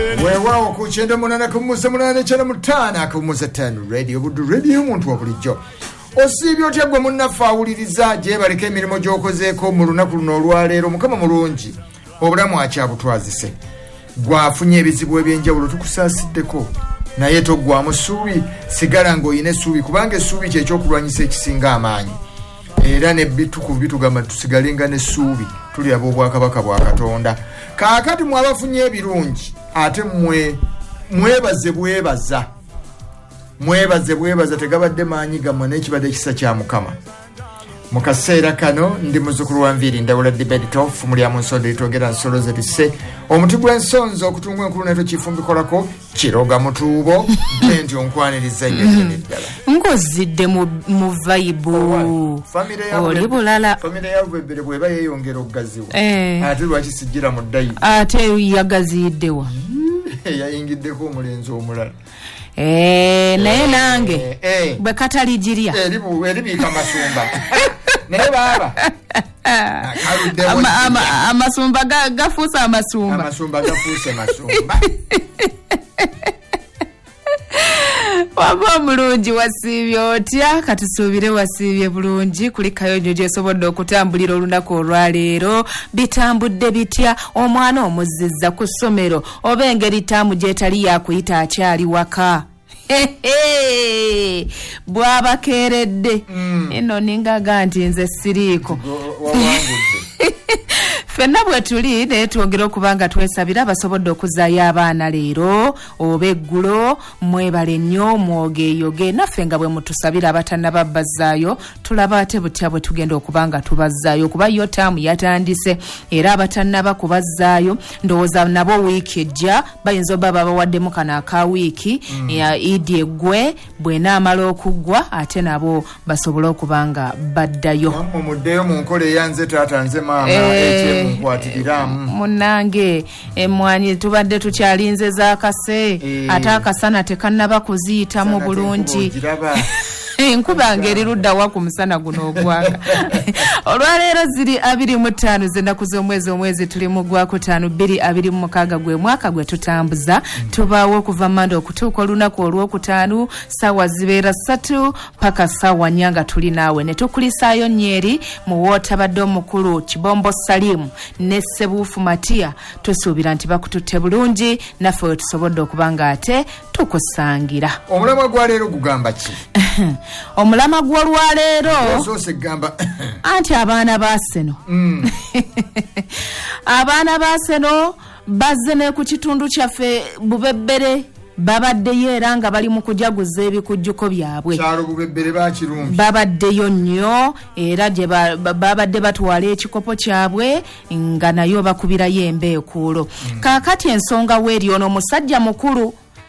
Wewa ku 98.8 chana mutana ku Muzatanu Radio Budu Radio muntu wa bulijjo. Osibyo tyagwe munnafa awuliriza je baleke emirimo gy'okozeeko mu lunaku luno olwaleero mukama mulungi obulamu akyabutwazise. Gwafunye ebizibu ebyenjawulo tukusaasiddeko naye toggwamu ssuubi sigala ng'oyina essuubi kubanga essuubi kyekyokulwanyisa ekisinga amaanyi. Era ne bitukuvu bitugamba tusigalenga n'essuubi tuli ab'obwakabaka bwa Katonda. Kaakati mwabafunye ebirungi ate mwebaze bwebaza tegabadde maanyi gammwe n'ekibadde ekisa kya Mukama. Mu kaseera kano ndi muzzukulu wa Nviiri Ndawula Dibedito fumulya mu nsonda litogera nsolo zetisse omuti gw'ensonzo okutungwa enkulu neto kifunbikolako kiroga mutuubo benti onkwaniriza nnyo ddala. Nkozidde mu vibe oli bulala famire ya Bwebere bweba yeeyongera okugaziwa ate lwaki sijjira mu ddayi ate yagaziyiddewa yayingiddeko omulenzi omulala. Naye nange bwe kataligirya eribiika masumba naye baba amasumba gafuuse amasumba gafuuse masumba. Waba mulungi wasiibye otya katusuubire wasiibye bulungi kuli kayonjo gyesobodde okutambulira olunaku olwaleero bitambudde bitya omwana omuzizza ku ssomero oba engeri taamu gyetali yakuyita akyali waka bwabakeeredde eno ningaga nti nze siriiko fenna bwe tuli naye twongera okubanga twesabira basobodde okuzaayo abaana leero oba eggulo mwebale nnyo mwogeeyoge naffe nga bwe mutusabira abatannaba bazzaayo tulaba ate butya bwe tugenda okubanga tubazzaayo kuba yo taamu yatandise era abatannaba kubazzaayo ndowooza nabo wiiki ejja bayinza oba babawaddemu kano aka wiiki ya idi eggwe bw'enaamala okuggwa ate nabo basobole okubanga baddayo. Muddeyo mu nkola eyanze taata nze maama munange emwanyi tubadde tukyalinze za kase ate akasana tekannaba kuziyitamu bulungi enkuba ngeri luddawa ku musana guno ogwaka. Olwaleero ziri 25 z'ennaku z'omwezi tuli mu Gwakutaano 2026 gwe mwaka gwe tutambuza tubaawo okuva Mande okutuuka olunaku olwokutaano ssaawa zibeera 3 paka ssaawa 4 nga tuli naawe ne tukulisaayo nnyeri mu wootabadde omukulu Kibombo Salimu ne Ssebuufu Matiya tusuubira nti bakututte bulungi naffe we tusobodde okubanga ate tukusangira. Omulamwa gwa leero gugamba ki? Omulama gw'olwaleero sose gamba anti abaana ba Seno abaana ba Seno bazze ne ku kitundu kyaffe Bubebbere babaddeyo era nga bali mu kujaguza ebikujjuko byabwe. Kyalo Bubebbere bakirumbi babaddeyo nnyo era gye babadde batwala ekikopo kyabwe nga nayo bakubirayo embeekuulo. Kaakati ensonga weeri ono omusajja mukulu